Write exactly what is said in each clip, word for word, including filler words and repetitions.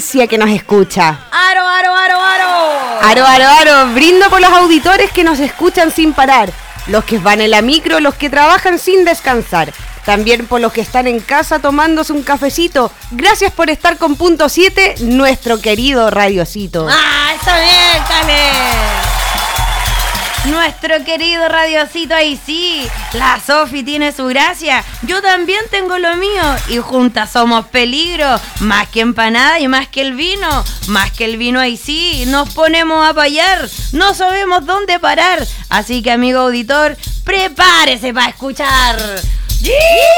audiencia que nos escucha. ¡Aro, aro, aro, aro! Aro, aro, aro. Brindo por los auditores que nos escuchan sin parar. Los que van en la micro, los que trabajan sin descansar. También por los que están en casa tomándose un cafecito. Gracias por estar con Punto siete, nuestro querido radiocito. ¡Ah, está bien, Cale! Nuestro querido radiocito, ahí sí. La Sofi tiene su gracia. Yo también tengo lo mío. Y juntas somos peligro. Más que empanada y más que el vino. Más que el vino, ahí sí. Nos ponemos a payar. No sabemos dónde parar. Así que, amigo auditor, prepárese para escuchar. ¡Yeah!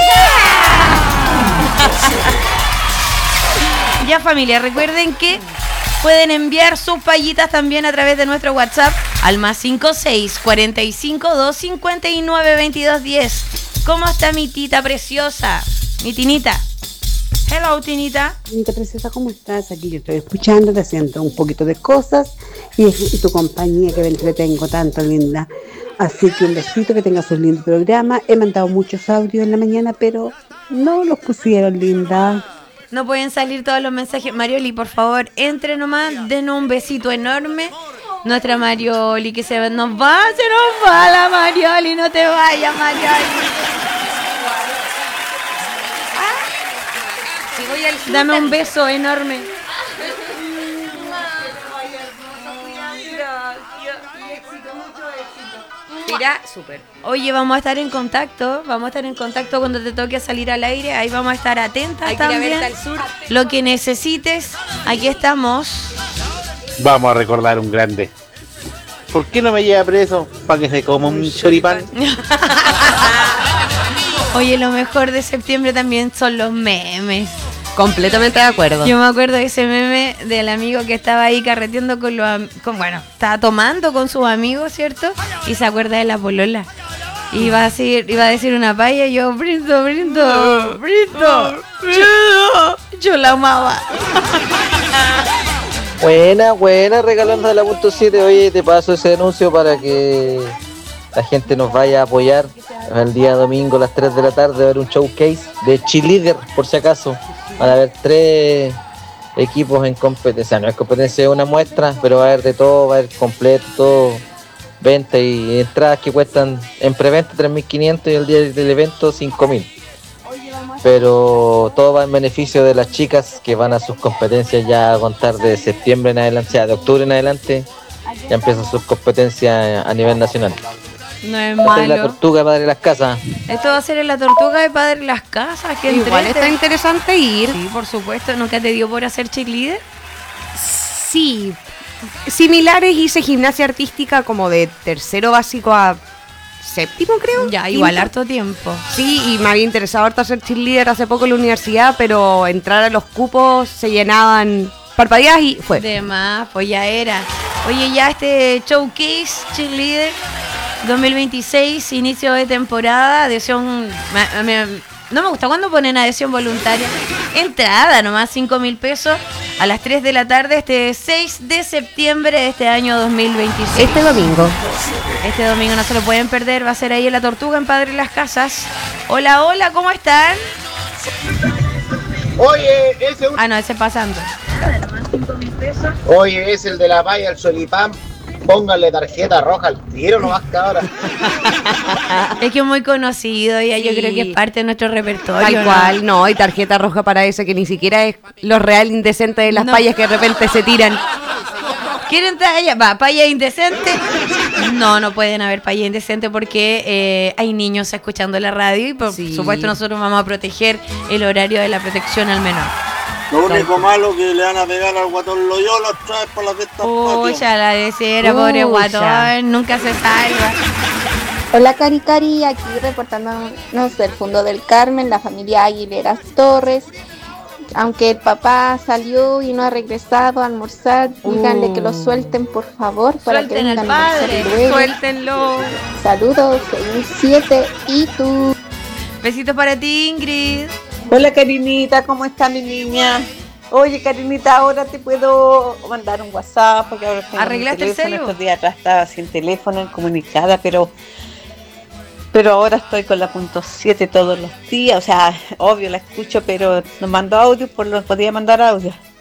Ya, familia, recuerden que pueden enviar sus payitas también a través de nuestro WhatsApp al más cinco seis, cuarenta y cinco, dos cincuenta y nueve, veintidós diez. ¿Cómo está mi tita preciosa? Mi tinita. Hello, tinita. Tinita preciosa, ¿cómo estás? Aquí yo estoy escuchándote, haciendo un poquito de cosas y, y tu compañía que me entretengo tanto, linda. Así que un besito, que tengas un lindo programa. He mandado muchos audios en la mañana, pero no los pusieron, linda. No pueden salir todos los mensajes. Marioli, por favor, entre nomás, denos un besito enorme. Nuestra Marioli, que se nos va, se nos va la Marioli, no te vayas, Marioli. Ah, si voy al sur, dame un beso enorme. Mira, súper. Oye, vamos a estar en contacto, vamos a estar en contacto cuando te toque salir al aire, ahí vamos a estar atentas. Hay también. Que ir a verte al sur. Lo que necesites, aquí estamos. Vamos a recordar un grande. ¿Por qué no me lleva preso? Para que se coma un choripán. Oye, lo mejor de septiembre también son los memes. Completamente de acuerdo. Yo me acuerdo de ese meme del amigo que estaba ahí carreteando con los am- con, bueno, estaba tomando con sus amigos, ¿cierto? Y se acuerda de la polola. Y iba a decir, iba a decir una paya y yo, brindo, brindo, brindo, brindo. Yo la amaba. Buena, buena, regalando de la punto siete. Oye, te paso ese anuncio para que la gente nos vaya a apoyar el día domingo a las tres de la tarde. Va a haber un showcase de cheerleader, por si acaso. Van a haber tres equipos en competencia. No es competencia, es una muestra, pero va a haber de todo, va a haber completo, todo. Venta y entradas que cuestan en preventa tres mil quinientos y el día del evento cinco mil. Pero todo va en beneficio de las chicas que van a sus competencias ya a contar de septiembre en adelante, o sea, de octubre en adelante, ya empiezan sus competencias a nivel nacional. No es Esta malo. es la Tortuga, Padre de las Casas. Esto va a ser en la Tortuga de Padre de las Casas. Que igual está interesante ir. Sí, por supuesto. ¿Nunca te dio por hacer cheerleader? Sí. Similares, hice gimnasia artística como de tercero básico a séptimo, creo. Ya, igual Quinto. harto tiempo. Sí, y me había interesado harto hacer cheerleader hace poco en la universidad, pero entrar a los cupos se llenaban parpadeadas y fue. De más, pues ya era. Oye, ya este showcase cheerleader dos mil veintiséis, inicio de temporada, adhesión. Me, me, no me gusta cuando ponen adhesión voluntaria. Entrada nomás, cinco mil pesos a las tres de la tarde, este seis de septiembre de este año dos mil veintiséis. Este domingo. Este domingo no se lo pueden perder, va a ser ahí en la Tortuga, en Padre Las Casas. Hola, hola, ¿cómo están? Oye, ese Ah, no, ese pasando. Oye, es el de la paya, el solipán. Pónganle tarjeta roja al tiro nomás que ahora. Es que es muy conocido y ya Sí. yo creo que es parte de nuestro repertorio. Tal ¿no? cual, no, hay tarjeta roja para eso, que ni siquiera es los real indecentes de las No. payas que de repente se tiran. ¿Quieren traer? Va, paya indecente. No, no pueden haber paya indecente porque eh, hay niños escuchando la radio y por Sí. supuesto nosotros vamos a proteger el horario de la protección al menor. Lo único malo que le van a pegar al guatón Loyola otra vez por la fiesta patio. Pucha, la de cera, pobre Pucha. guatón, nunca se salva. Hola Cari Cari, aquí reportándonos del Fondo del Carmen, la familia Aguileras Torres. Aunque el papá salió y no ha regresado a almorzar, díganle que lo suelten por favor para que Suelten al vengan a almorzar padre, luego. suéltenlo. Saludos, soy siete y tú. Besitos para ti, Ingrid. Hola Karinita, ¿cómo está mi niña? Oye Karinita, ahora te puedo mandar un WhatsApp porque ahora tengo ¿Arreglaste mi el teléfono. celu? Estos días atrás estaba sin teléfono, incomunicada, pero pero ahora estoy con la punto siete todos los días, o sea, obvio la escucho, pero no mando audio, por lo podía mandar audio.